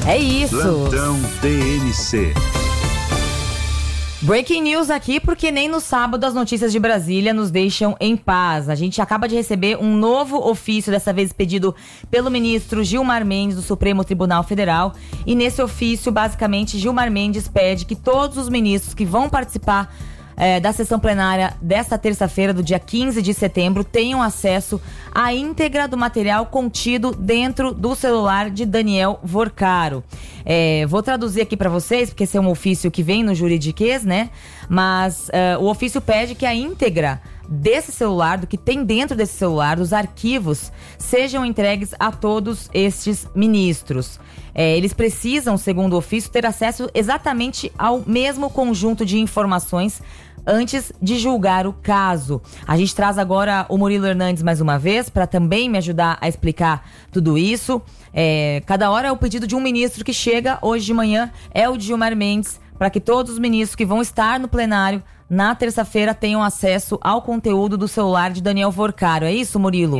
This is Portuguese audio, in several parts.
É isso. Plantão TNC. Breaking news aqui, porque nem no sábado as notícias de Brasília nos deixam em paz. A gente acaba de receber um novo ofício, dessa vez pedido pelo ministro Gilmar Mendes, do Supremo Tribunal Federal. E nesse ofício, basicamente, Gilmar Mendes pede que todos os ministros que vão participar da sessão plenária desta terça-feira, do dia 15 de setembro, tenham acesso à íntegra do material contido dentro do celular de Daniel Vorcaro. Vou traduzir aqui para vocês, porque esse é um ofício que vem no juridiquês, né? Mas o ofício pede que a íntegra desse celular, do que tem dentro desse celular, dos arquivos, sejam entregues a todos estes ministros. Eles precisam, segundo o ofício, ter acesso exatamente ao mesmo conjunto de informações antes de julgar o caso. A gente traz agora o Murilo Hernandes mais uma vez, para também me ajudar a explicar tudo isso. Cada hora é o pedido de um ministro que chega. Hoje de manhã é o de Gilmar Mendes, para que todos os ministros que vão estar no plenário na terça-feira tenham acesso ao conteúdo do celular de Daniel Vorcaro. É isso, Murilo?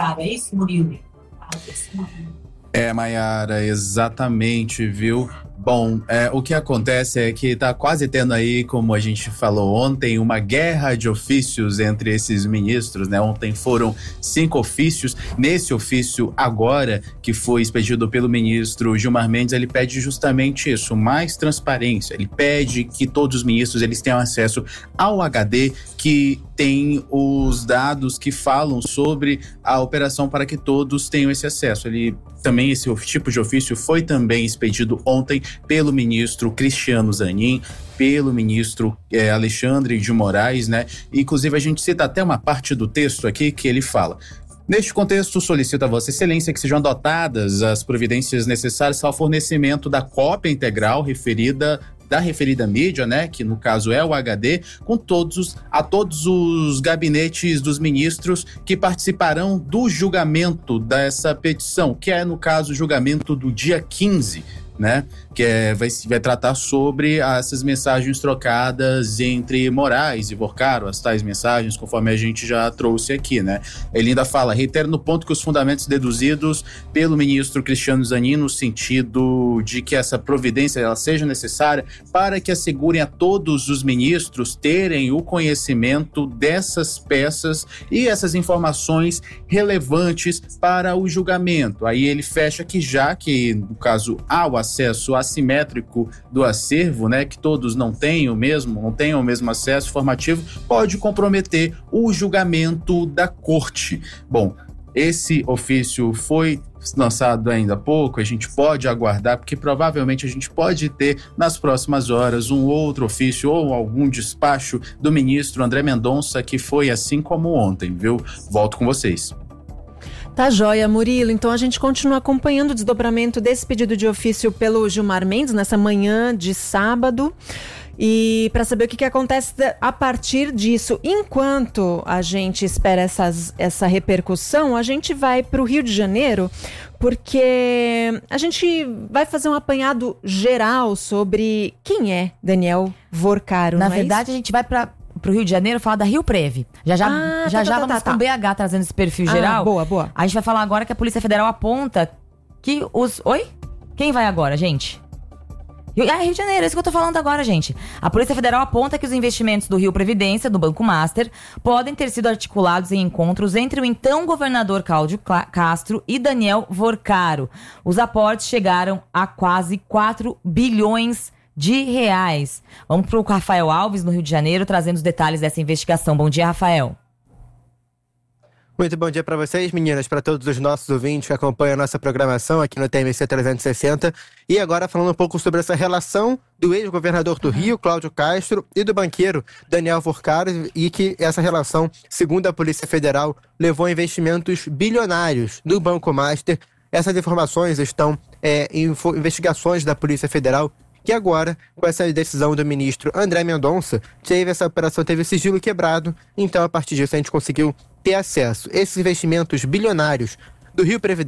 Maiara, exatamente, viu? Bom, o que acontece é que tá quase tendo aí, como a gente falou ontem, uma guerra de ofícios entre esses ministros, né? Ontem foram 5 ofícios. Nesse ofício agora, que foi expedido pelo ministro Gilmar Mendes, ele pede justamente isso, mais transparência. Ele pede que todos os ministros eles tenham acesso ao HD, que tem os dados que falam sobre a operação, para que todos tenham esse acesso. Esse tipo de ofício foi também expedido ontem pelo ministro Cristiano Zanin, pelo ministro Alexandre de Moraes, né? Inclusive a gente cita até uma parte do texto aqui que ele fala: neste contexto, solicito a Vossa Excelência que sejam adotadas as providências necessárias ao fornecimento da cópia integral da referida mídia, né, que no caso é o HD, a todos os gabinetes dos ministros que participarão do julgamento dessa petição, que é, no caso, o julgamento do dia 15, né, que vai tratar sobre essas mensagens trocadas entre Moraes e Vorcaro, as tais mensagens, conforme a gente já trouxe aqui, né. Ele ainda fala: reitero no ponto que os fundamentos deduzidos pelo ministro Cristiano Zanin, no sentido de que essa providência ela seja necessária para que assegurem a todos os ministros terem o conhecimento dessas peças e essas informações relevantes para o julgamento. Aí ele fecha que, já que, no caso, há o acesso assimétrico do acervo, né, que todos não tenham o mesmo acesso informativo, pode comprometer o julgamento da corte. Bom, esse ofício foi lançado ainda há pouco, a gente pode aguardar, porque provavelmente a gente pode ter nas próximas horas um outro ofício ou algum despacho do ministro André Mendonça, que foi assim como ontem, viu? Volto com vocês. Tá joia, Murilo. Então a gente continua acompanhando o desdobramento desse pedido de ofício pelo Gilmar Mendes nessa manhã de sábado. E para saber o que acontece a partir disso, enquanto a gente espera essa repercussão, a gente vai para o Rio de Janeiro, porque a gente vai fazer um apanhado geral sobre quem é Daniel Vorcaro. Na verdade, a gente vai pro Rio de Janeiro falar da Rio Prev. Já vamos com o BH trazendo esse perfil geral. Boa. A gente vai falar agora que a Polícia Federal aponta que os... Oi? Quem vai agora, gente? Rio de Janeiro, é isso que eu tô falando agora, gente. A Polícia Federal aponta que os investimentos do Rio Previdência, do Banco Master, podem ter sido articulados em encontros entre o então governador Cláudio Castro e Daniel Vorcaro. Os aportes chegaram a quase 4 bilhões de reais. Vamos pro Rafael Alves, no Rio de Janeiro, trazendo os detalhes dessa investigação. Bom dia, Rafael. Muito bom dia para vocês, meninas, para todos os nossos ouvintes que acompanham a nossa programação aqui no TMC 360. E agora falando um pouco sobre essa relação do ex-governador do Rio, Cláudio Castro, e do banqueiro Daniel Vorcaro, e que essa relação, segundo a Polícia Federal, levou a investimentos bilionários do Banco Master. Essas informações estão em investigações da Polícia Federal, que agora, com essa decisão do ministro André Mendonça, essa operação teve o sigilo quebrado, então a partir disso a gente conseguiu ter acesso. Esses investimentos bilionários do Rio Previdência